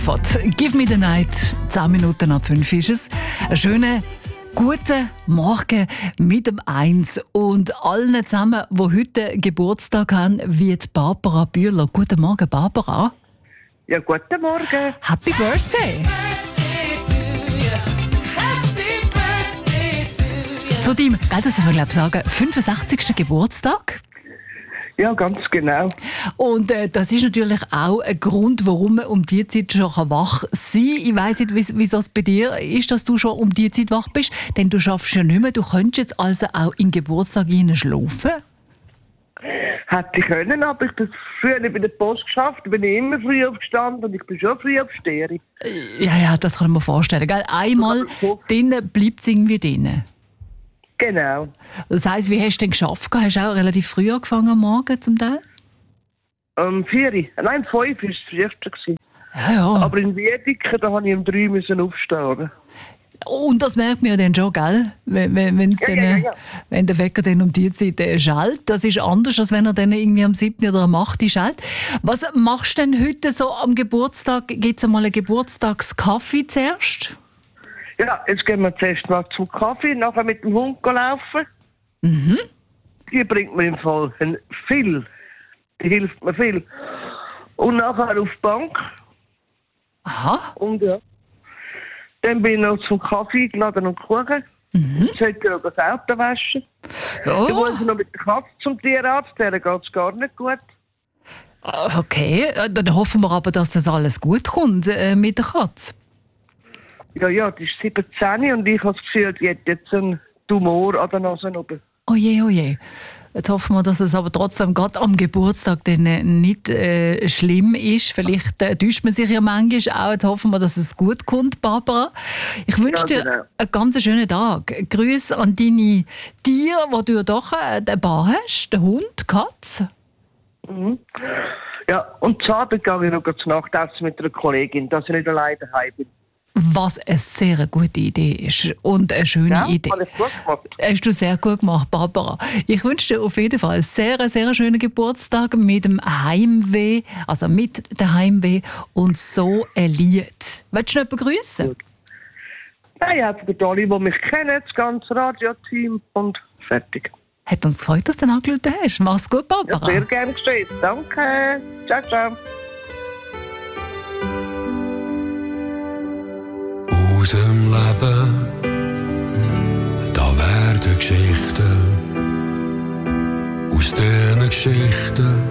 Give me the night. 10 Minuten ab 5 ist es. Einen schönen, guten Morgen mit dem 1 und allen zusammen, die heute Geburtstag haben, wie die Barbara Bühler. Guten Morgen, Barbara. Ja, guten Morgen. Happy Birthday. Zu deinem, das darf man glaube sagen, 65. Geburtstag. Ja, ganz genau. Und das ist natürlich auch ein Grund, warum man um diese Zeit schon wach sein kann. Ich weiss nicht, wieso es bei dir ist, dass du schon um diese Zeit wach bist. Denn du schaffst ja nicht mehr. Du könntest jetzt also auch in den Geburtstag schlafen. Hätte ich können, aber ich bin früher bei der Post geschafft, bin ich immer früh aufgestanden und ich bin schon früh aufstehen. Ja, das kann ich mir vorstellen. Gell? Einmal drinnen bleibt es irgendwie drinnen. Genau. Das heisst, wie hast du denn geschafft? Hast du auch relativ früh angefangen am Morgen zum Teil? 4. Nein, 5 war das früheste. Ja. Aber in Wiedeke, da musste ich um 3 aufstehen. Oder? Und das merkt man ja dann schon, gell? Wenn der Wecker dann um die Zeit schaltet. Das ist anders, als wenn er dann irgendwie am 7. oder am 8. schaltet. Was machst du denn heute so am Geburtstag? Gibt es einmal einen Geburtstagskaffee zuerst? Ja, jetzt gehen wir zuerst mal zum Kaffee, nachher mit dem Hund laufen. Mhm. Die bringt mir im Fall viel. Die hilft mir viel. Und nachher auf die Bank. Aha. Und ja. Dann bin ich noch zum Kaffee geladen und Kuchen. Jetzt sollte ich noch das Auto waschen. Ja. Dann muss ich noch mit der Katze zum Tierarzt, der geht es gar nicht gut. Okay, dann hoffen wir aber, dass das alles gut kommt mit der Katze. Ja, die ist 17 und ich habe das Gefühl, die hat jetzt einen Tumor an der Nase oben. Oh je. Jetzt hoffen wir, dass es aber trotzdem gerade am Geburtstag dann nicht schlimm ist. Vielleicht täuscht man sich ja manchmal auch. Jetzt hoffen wir, dass es gut kommt, Barbara. Ich wünsche dir einen ganz schönen Tag. Grüße an deine Tiere, die du ja doch ein paar hast. Den Hund, die Katze. Mhm. Ja, und zu Abend gehe ich noch zu Nachtessen mit einer Kollegin, dass ich nicht alleine daheim bin. Was eine sehr gute Idee ist und eine schöne Idee. Alles gut gemacht. Hast du sehr gut gemacht, Barbara. Ich wünsche dir auf jeden Fall einen sehr, sehr schönen Geburtstag mit dem Heimweh, also mit dem Heimweh und so ein Lied. Willst du noch jemanden grüßen? Nein, einfach die alle, die mich kennen, das ganze Radioteam und fertig. Hat uns gefreut, dass du dann angerufen hast. Mach's gut, Barbara. Ja, sehr gerne geschehen. Danke. Ciao. Aus dem Leben, da werden Geschichten. Aus diesen Geschichten